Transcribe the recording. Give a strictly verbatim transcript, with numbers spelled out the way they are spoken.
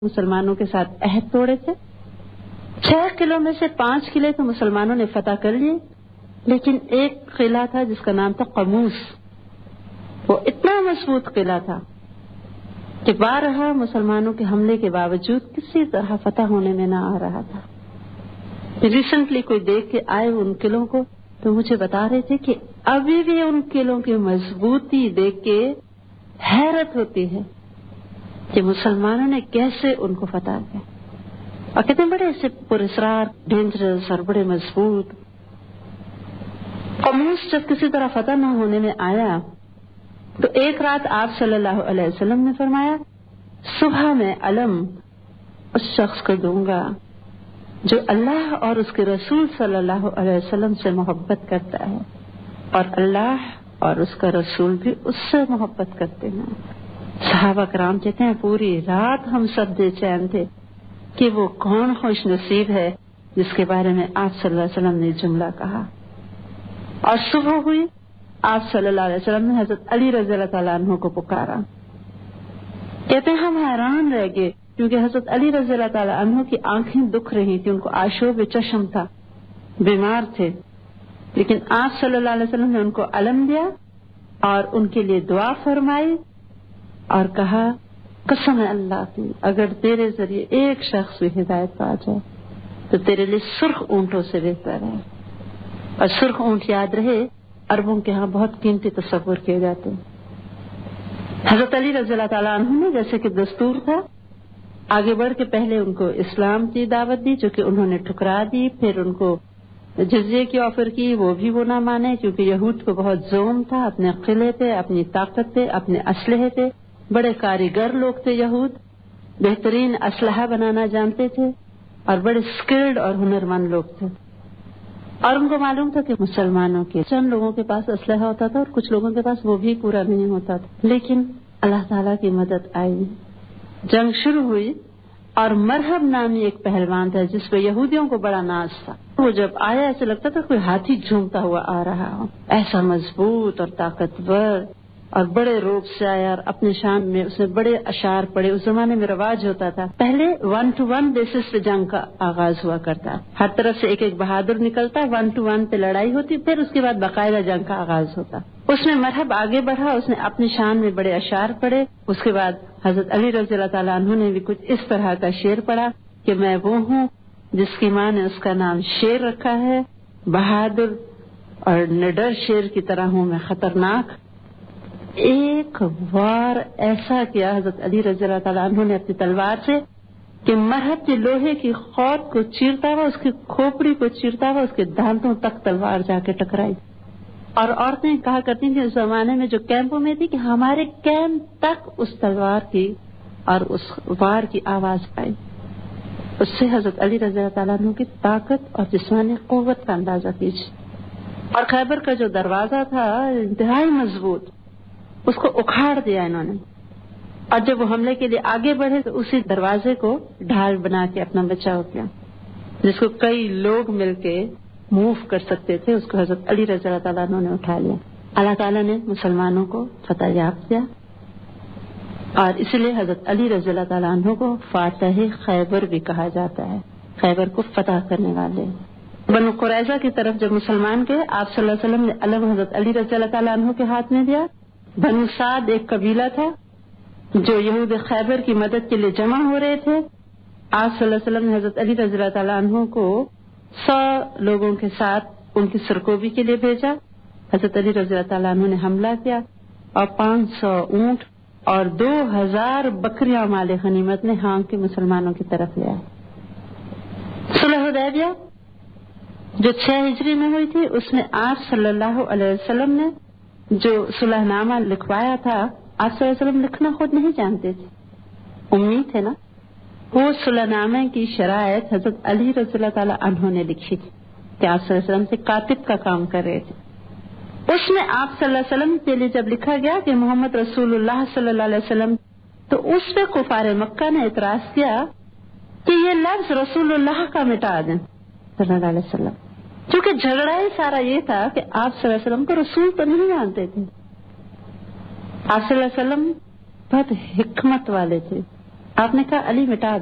مسلمانوں کے ساتھ عہد توڑے تھے. چھ قلعوں میں سے پانچ قلعے تو مسلمانوں نے فتح کر لیے، لیکن ایک قلعہ تھا جس کا نام تھا قموس. وہ اتنا مضبوط قلعہ تھا کہ بارہا مسلمانوں کے حملے کے باوجود کسی طرح فتح ہونے میں نہ آ رہا تھا. ریسنٹلی کوئی دیکھ کے آئے ان قلعوں کو تو مجھے بتا رہے تھے کہ ابھی بھی ان قلعوں کی مضبوطی دیکھ کے حیرت ہوتی ہے کہ مسلمانوں نے کیسے ان کو فتح کیا. اور کتنے بڑے ایسے پراسرار، ڈینجرس اور بڑے مضبوط. قموس جب کسی طرح فتح نہ ہونے میں آیا تو ایک رات آپ صلی اللہ علیہ وسلم نے فرمایا، صبح میں علم اس شخص کو دوں گا جو اللہ اور اس کے رسول صلی اللہ علیہ وسلم سے محبت کرتا ہے، اور اللہ اور اس کا رسول بھی اس سے محبت کرتے ہیں. صحابہ کرام کہتے ہیں پوری رات ہم سب بے چین تھے کہ وہ کون خوش نصیب ہے جس کے بارے میں آپ صلی اللہ علیہ وسلم نے جملہ کہا. اور صبح ہوئی، آپ صلی اللہ علیہ وسلم نے حضرت علی رضی اللہ تعالیٰ عنہ کو پکارا. کہتے ہیں ہم حیران رہ گئے کیونکہ حضرت علی رضی اللہ تعالیٰ عنہ کی آنکھیں دکھ رہی تھی، ان کو آشوب چشم تھا، بیمار تھے. لیکن آپ صلی اللہ علیہ وسلم نے ان کو علم دیا اور ان کے لیے دعا فرمائی اور کہا، قسم ہے اللہ کی، اگر تیرے ذریعے ایک شخص بھی ہدایت پا جائے تو تیرے لیے سرخ اونٹوں سے بہتر ہے. اور سرخ اونٹ یاد رہے عربوں کے ہاں بہت قیمتی تصور کیے جاتے ہیں. حضرت علی رضی اللہ تعالیٰ عنہ نے جیسے کہ دستور تھا آگے بڑھ کے پہلے ان کو اسلام کی دعوت دی جو کہ انہوں نے ٹھکرا دی. پھر ان کو جزیے کی آفر کی، وہ بھی وہ نہ مانے کیونکہ یہود کو بہت زوم تھا اپنے قلعے پہ، اپنی طاقت پہ، اپنے اسلحے پہ. بڑے کاریگر لوگ تھے یہود، بہترین اسلحہ بنانا جانتے تھے اور بڑے اسکلڈ اور ہنرمند لوگ تھے. اور ان کو معلوم تھا کہ مسلمانوں کے چند لوگوں کے پاس اسلحہ ہوتا تھا اور کچھ لوگوں کے پاس وہ بھی پورا نہیں ہوتا تھا. لیکن اللہ تعالیٰ کی مدد آئی، جنگ شروع ہوئی. اور مرحب نامی ایک پہلوان تھا جس پہ یہودیوں کو بڑا ناز تھا. وہ جب آیا ایسے لگتا تھا کوئی ہاتھی جھومتا ہوا آ رہا ہو، ایسا مضبوط اور طاقتور اور بڑے روپ سے آیا اور اپنے شان میں اس نے بڑے اشعار پڑے. اس زمانے میں رواج ہوتا تھا، پہلے ون ٹو ون بیسس پہ جنگ کا آغاز ہوا کرتا، ہر طرف سے ایک ایک بہادر نکلتا، ون ٹو ون پہ لڑائی ہوتی، پھر اس کے بعد باقاعدہ جنگ کا آغاز ہوتا. اس میں مرحب آگے بڑھا، اس نے اپنی شان میں بڑے اشعار پڑے. اس کے بعد حضرت علی رضی اللہ تعالیٰ عنہ نے بھی کچھ اس طرح کا شعر پڑھا کہ میں وہ ہوں جس کی ماں نے اس کا نام شیر رکھا ہے، بہادر اور نڈر شیر کی طرح ہوں میں خطرناک. ایک بار ایسا کیا حضرت علی رضی اللہ تعالیٰ عنہ نے اپنی تلوار سے کہ مرحب کے لوہے کی خود کو چیرتا ہوا، اس کی کھوپڑی کو چیرتا ہوا، اس کے دانتوں تک تلوار جا کے ٹکرائی. اور عورتیں کہا کرتی تھیں اس زمانے میں جو کیمپوں میں تھی کہ ہمارے کیمپ تک اس تلوار کی اور اس وار کی آواز آئی. اس سے حضرت علی رضی اللہ تعالیٰ عنہ کی طاقت اور جسمانی قوت کا اندازہ کیجیے. اور خیبر کا جو دروازہ تھا انتہائی مضبوط، اس کو اکھاڑ دیا انہوں نے. اور جب وہ حملے کے لیے آگے بڑھے تو اسی دروازے کو ڈھال بنا کے اپنا بچاؤ کیا، جس کو کئی لوگ مل کے موو کر سکتے تھے، اس کو حضرت علی رضی اللہ تعالیٰ عنہ نے اٹھا لیا. اللہ تعالیٰ نے مسلمانوں کو فتح یاب کیا اور اس لیے حضرت علی رضی اللہ تعالیٰ عنہ کو فاتح خیبر بھی کہا جاتا ہے، خیبر کو فتح کرنے والے. بنو قریظہ کی طرف جب مسلمان گئے، آپ صلی اللہ علیہ وسلم نے علم حضرت علی رضی اللہ تعالیٰ عنہ کے ہاتھ میں دیا. بنو سعد ایک قبیلہ تھا جو یہود خیبر کی مدد کے لیے جمع ہو رہے تھے. آپ صلی اللہ علیہ وسلم نے حضرت علی رضی اللہ تعالیٰ عنہ کو سو لوگوں کے ساتھ ان کی سرکوبی کے لیے بھیجا. حضرت علی رضی اللہ تعالیٰ عنہ نے حملہ کیا اور پانچ سو اونٹ اور دو ہزار بکریاں مال غنیمت نے ہانگ کے مسلمانوں کی طرف لے آئے. صلح حدیبیہ جو چھ ہجری میں ہوئی تھی، اس میں آپ صلی اللہ علیہ وسلم نے جو صلح نامہ لکھوایا تھا، آپ صلی اللہ علیہ وسلم لکھنا خود نہیں جانتے تھے، امید ہے نا. وہ صلح نامے کی شرائط حضرت علی رضی اللہ تعالیٰ عنہ نے لکھی تھی کہ آپ صلی اللہ علیہ وسلم سے کاتب کا کام کر رہے تھے. اس میں آپ صلی اللہ علیہ وسلم کے لیے جب لکھا گیا کہ محمد رسول اللہ صلی اللہ علیہ وسلم، تو اس پہ کفار مکہ نے اعتراض کیا کہ یہ لفظ رسول اللہ کا مٹا دیں صلی اللہ علیہ وسلم، کیونکہ جھگڑا ہی سارا یہ تھا کہ آپ صلی اللہ علیہ وسلم کو رسول تو نہیں جانتے تھے. آپ صلی اللہ علیہ وسلم بہت حکمت والے تھے، آپ نے کہا علی مٹا